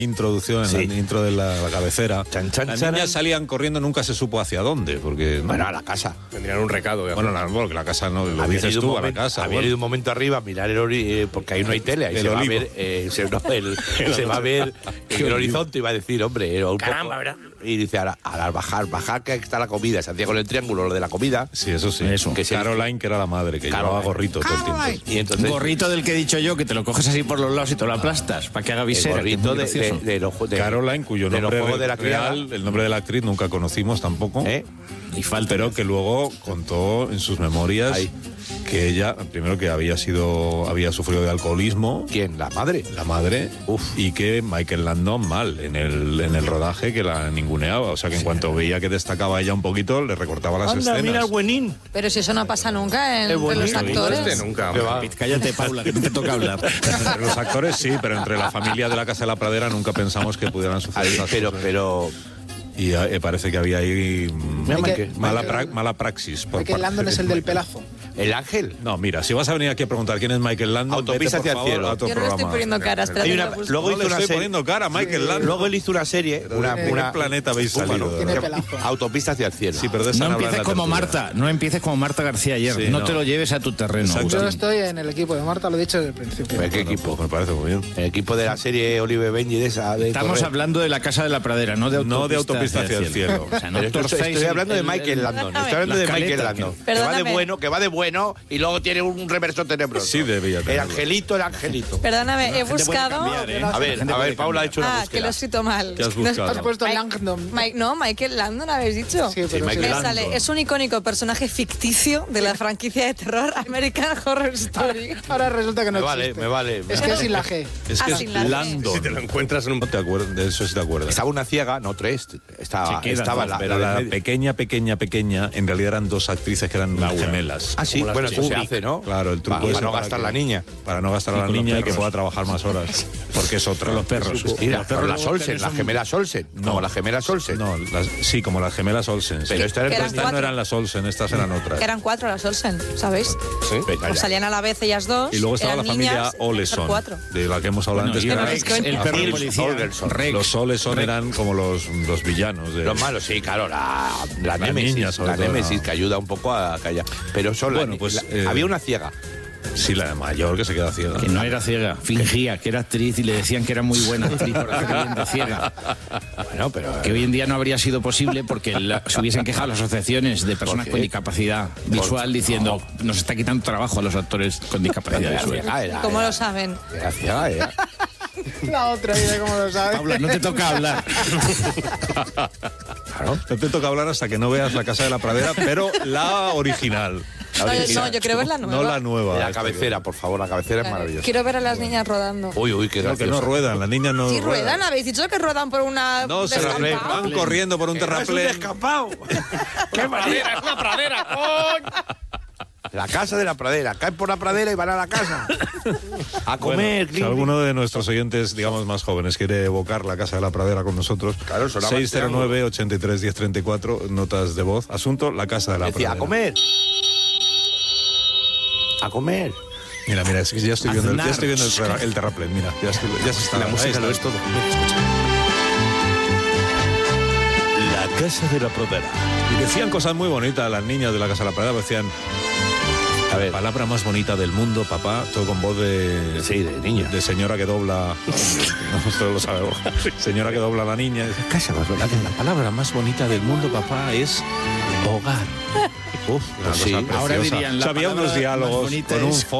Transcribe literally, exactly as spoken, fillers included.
introducción, en Sí. la intro de la, la cabecera. Chan, chan, Las charan. niñas salían corriendo, nunca se supo hacia dónde, porque... Bueno, a la casa. Tendrían un recado. De Bueno, la, bueno, que la casa no, lo Habían dices ido tú, un a la momento- casa. Habían bueno. ido un momento arriba a mirar el ori eh, porque ahí no hay tele, ahí El se va a olivo. ver, eh, se, no, el- se va a ver en el horizonte, iba a decir, hombre, era un Caramba, poco- ¿verdad? Y dice, ahora, ahora al bajar, bajar que está la comida, se hacía con el triángulo lo de la comida. Sí, eso sí. Eso. Que Caroline, que era la madre, que Caroline. llevaba gorrito todo el tiempo. Y entonces Un gorrito del que he dicho yo, que te lo coges así por los lados y te lo aplastas, para que haga el visera. que es gorrito muy de, de, gracioso. de los de, Caroline, cuyo de los nombre juegos de la criada. real, el nombre de la actriz nunca conocimos tampoco. ¿Eh? Y falta. Pero que luego contó en sus memorias Ahí. que ella, primero que había sido, había sufrido de alcoholismo, ¿Quién? ¿La madre? la madre, Uf. y que Michael Landon mal en el, en el rodaje, que la ninguneaba. O sea que en cuanto veía que destacaba ella un poquito, le recortaba las Anda, escenas. mira el buenín. Pero si eso no pasa nunca en, El entre los bonito, actores. Este nunca. ¿Qué va? Cállate, Paula, que no te toca hablar. Entre los actores sí, pero entre la familia de la Casa de la Pradera nunca pensamos que pudieran suceder Ahí, esas pero, cosas. pero Y eh, parece que había ahí mm, Mira, Michael- Michael- mala, Michael- pra- mala praxis. por Michael parte Landon de es el del Michael. pelazo. el ángel. No, mira, si vas a venir aquí a preguntar quién es Michael Landon, Autopista vete, por hacia el favor, cielo. a otro Yo no le estoy programa. poniendo cara. espera Hay que una- lo busco. luego No hizo le una estoy serie. poniendo cara a Michael Landon. Luego él hizo una serie, una, ¿De una qué planeta habéis Búfalo. salido? Tiene De- pelazo. Autopista hacia el cielo. Sí, pero de esa No habla en empieces la como tertulia. Marta, no empieces como Marta García ayer. Sí, no, no. te lo lleves a tu terreno. Exacto. Yo Agustín. estoy en el equipo de Marta, lo he dicho desde el principio. ¿Qué Bueno, equipo? pues me parece muy bien. El equipo de la serie Olive Benji de esa. De Estamos correr. hablando de la Casa de la Pradera, no de autopista, No de autopista hacia el cielo. O sea, no Pero esto- torcéis estoy el- hablando de el- Michael el- Landon. Perdóname. Estoy hablando de La Michael caleta, Landon. que- Que va de Perdóname. bueno, que va de bueno y luego tiene un reverso tenebroso. Sí, debía El tenerlo. angelito, el angelito. Perdóname, he gente puede buscado. cambiar, ¿eh? A La ver, gente a puede ver, Paula ha hecho una Ah, que lo he búsqueda. escrito mal. ¿Qué has No es- buscado? Has puesto Mike- Langdon. Mike- no, Michael Landon, ¿habéis dicho? Sí, pero Michael Me Landon. sale, es un icónico personaje ficticio de la franquicia de terror American Horror Story. Ahora resulta que no Me vale, existe. me vale. Es que es sin la G. Es Ah, que sin la es G. Landon. Si te lo encuentras en un... No te acuerdas, de eso sí te acuerdas. Estaba una ciega, no tres. Estaba, Se queda, estaba ¿no? la, Pero la la del medio. pequeña, pequeña, pequeña, en realidad eran dos actrices que eran gemelas. Ah, sí, bueno, eso se hace, ¿no? Claro, el truco Para, es para no gastar que- la niña. Para no gastar a la con los niña y que perros. pueda trabajar más horas. Porque es otra. Los perros. Mira, Los perros pero las luego Olsen, tenés las un- gemelas Olsen. Como las gemelas Olsen. No, las- sí, como las gemelas Olsen. Pero sí. esto era Que el eran Estas no cuatro. eran las Olsen, estas eran otras. Eran cuatro las Olsen, ¿sabéis? Sí, venga, Pues ya. salían a la vez ellas dos. Y luego estaba eran la familia niñas, Oleson, eran cuatro. de la que hemos hablado Bueno, antes. y que no era- es coña. el perro Rex policía. Olgerson. Rex. Los Oleson eran como los, los villanos. De, Los malos, sí, claro, la, la, La némesis, niña, sobre la todo, némesis ¿no? que ayuda un poco a callar. Pero son Bueno, la- pues, la- eh, había una ciega. Sí, la mayor que se queda ciega. Que no era ciega, fingía que era actriz y le decían que era muy buena actriz por hacer bien de ciega. Bueno, pero Que hoy en día no habría sido posible porque la- se hubiesen quejado las asociaciones de personas qué? con discapacidad visual diciendo nos está quitando trabajo a los actores con discapacidad era visual. ciega, era, ¿Cómo era- lo saben? era ciega, era. La otra, mira cómo lo sabe. Paula, no te toca hablar. Claro. No te toca hablar hasta que no veas la Casa de la Pradera, pero la original. La No, yo- original. no, yo creo ver la nueva. No la nueva. La esta cabecera, por favor, la cabecera es Vale. maravillosa. Quiero ver a las niñas rodando. Uy, uy, qué que- No, que gracioso. no ruedan, las niñas no Sí, ruedan, habéis dicho que ruedan por una. No, se descampado? van corriendo por un Es un terraplén. descampado. ¡Qué pradera! ¡Es una pradera! ¡Coño! La casa de la pradera. Caen por la pradera y van a la casa. A comer. Si alguno de nuestros oyentes, digamos más jóvenes, quiere evocar la Casa de la Pradera con nosotros, Claro, sonaba seis cero nueve, ochenta y tres, diez treinta y cuatro, notas de voz. Asunto, la Casa de la Decía, Pradera. a comer. A comer. Mira, mira, es que ya estoy viendo, el- ya Aznar. estoy viendo el, terra- el terraplén, mira, ya, estoy- ya se está. La ahí música está. lo es todo. La Casa de la Pradera. Y decían cosas muy bonitas las niñas de la Casa de la Pradera, decían, A ver. palabra más bonita del mundo, papá, todo con voz de... Sí, de niña. De señora que dobla... no, todos lo sabemos. Señora que dobla a la niña. Dice, casa más bonita. La palabra más bonita del mundo, papá, es hogar. Uf, una Pues sí. cosa Ahora preciosa. dirían, O la sea, había palabra unos más diálogos bonita con un es fondo